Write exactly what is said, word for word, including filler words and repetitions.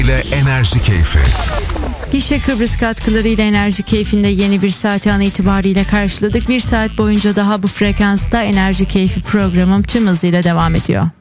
ile Enerji Keyfi. Gişe Kıbrıs katkılarıyla Enerji Keyfi'nde yeni bir saati an itibariyle karşıladık. Bir saat boyunca daha bu frekansta Enerji Keyfi programım tüm hızıyla devam ediyor.